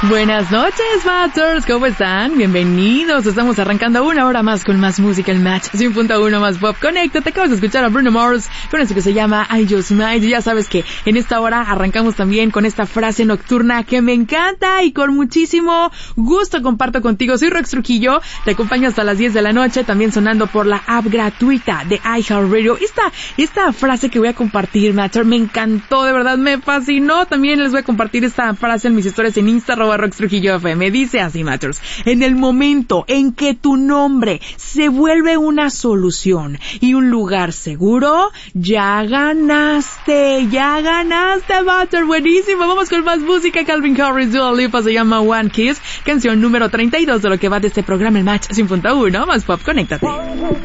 Buenas noches, Matchers, ¿cómo están? Bienvenidos, estamos arrancando una hora más con más música, el Match 100.1 más Pop Connect. Te acabas de escuchar a Bruno Mars con esto que se llama I Just Might. Ya sabes que en esta hora arrancamos también con esta frase nocturna que me encanta y con muchísimo gusto comparto contigo. Soy Rox Trujillo, te acompaño hasta las 10 de la noche, también sonando por la app gratuita de iHeartRadio. Esta frase que voy a compartir, Matcher, me encantó, de verdad me fascinó. También les voy a compartir esta frase en mis historias en Instagram, Rox Trujillo FM. Dice así, Matchers: en el momento en que tu nombre se vuelve una solución y un lugar seguro, ya ganaste, Matcher. Buenísimo, vamos con más música. Calvin Harris, Dua Lipa, se llama One Kiss, canción número 32 de lo que va de este programa, el Match 100.1 más Pop. Conéctate.